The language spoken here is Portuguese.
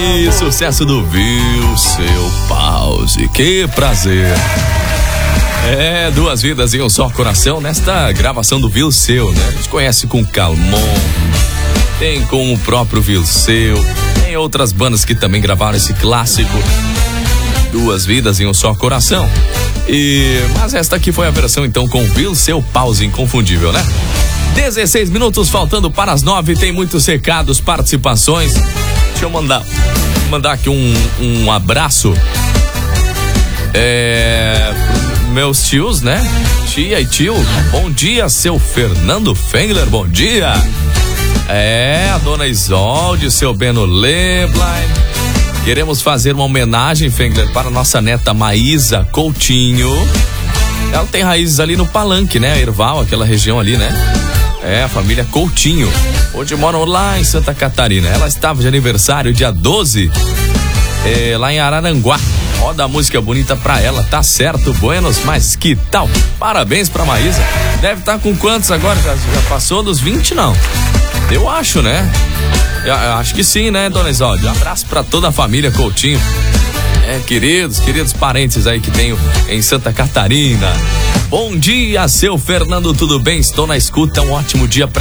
E sucesso do Seu Pause, que prazer. Duas vidas em um só coração nesta gravação do Seu, né? A gente conhece com Calmon, tem com o próprio Seu, tem outras bandas que também gravaram esse clássico, Duas Vidas em um Só Coração. Mas esta aqui foi a versão então com Seu Pause, inconfundível, né? 16 minutos faltando para as 9, tem muitos recados, participações. Deixa eu mandar aqui um abraço meus tios, né? Tia e tio, bom dia, seu Fernando Fengler, bom dia. A dona Isolde, seu Beno Leblanc. Queremos fazer uma homenagem, Fengler, para a nossa neta Maísa Coutinho. Ela tem raízes ali no Palanque, né? Erval, aquela região ali, né? A família Coutinho. Hoje moram lá em Santa Catarina. Ela estava de aniversário dia 12, lá em Araranguá. Roda a música bonita pra ela, tá certo, buenos, mas que tal? Parabéns pra Maísa. Deve estar com quantos agora? Já passou dos 20, não? Eu acho, né? Eu acho que sim, né, dona Isolde? Um abraço pra toda a família Coutinho. Queridos parentes aí que tenho em Santa Catarina. Bom dia, seu Fernando, tudo bem? Estou na escuta, um ótimo dia pra